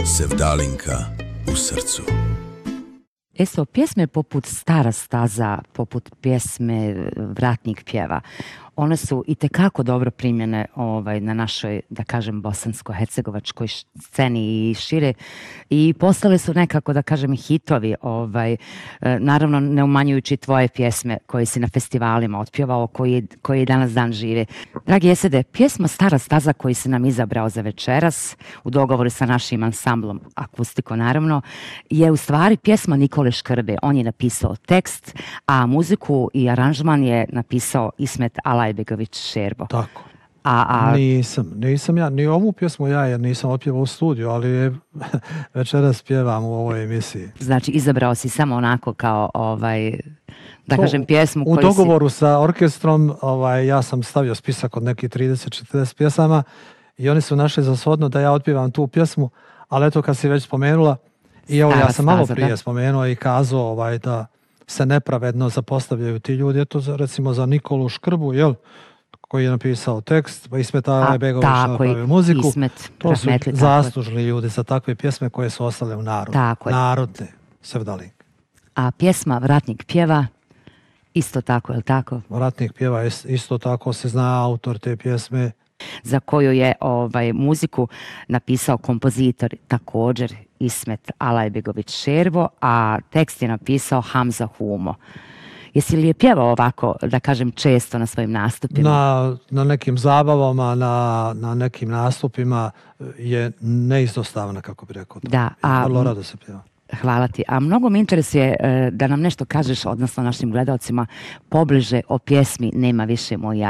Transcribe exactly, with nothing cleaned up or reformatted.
Sevdalinka u srcu. Eso, pjesme poput Stara staza, poput pjesme Vratnik pjeva, one su itekako dobro primljene ovaj, na našoj, da kažem, bosansko-hercegovačkoj sceni i šire i postale su nekako, da kažem, hitovi, ovaj, naravno ne umanjujući tvoje pjesme koje si na festivalima otpjevao, koji, koji danas dan žive. Dragi Esede, pjesma Stara staza koju si nam izabrao za večeras, u dogovoru sa našim ansamblom Akustiko, naravno, je u stvari pjesma Nikole Škrbe. On je napisao tekst, a muziku i aranžman je napisao Ismet Alajbegović Šerbo. Tako. A, a... Nisam, nisam ja, ni ovu pjesmu ja jer nisam otpjevao u studiju, ali je, večeras pjevam u ovoj emisiji. Znači, izabrao si samo onako kao, ovaj, da to, kažem, pjesmu u koju dogovoru si... sa orkestrom, ovaj, ja sam stavio spisak od nekih trideset četrdeset pjesama i oni su našli za shodno da ja otpjevam tu pjesmu, ali eto kad si već spomenula, i evo ja sam malo prije da? spomenuo i kazao ovaj, da se nepravedno zapostavljaju ti ljudi, eto za, recimo za Škrbu, jel? Koji je napisao tekst, Ismet Alajbegović napravio muziku. Ismet, to su zaslužni ljudi za takve pjesme koje su ostale u narodu. Narodne Sevdalinke. A pjesma Vratnik pjeva isto tako, je li tako? Vratnik pjeva isto tako, se zna autor te pjesme. Za koju je ovaj, muziku napisao kompozitor također Ismet Alajbegović Šerbo, a tekst je napisao Hamza Humo. Jesi li je pjevao ovako, da kažem, često na svojim nastupima? Na, na nekim zabavama, na, na nekim nastupima je neizostavna, kako bi rekao. Da, a... Vrlo rado se pjeva. Hvala ti. A mnogo mi interesuje da nam nešto kažeš, odnosno našim gledalcima, pobliže o pjesmi Nema više moj ja.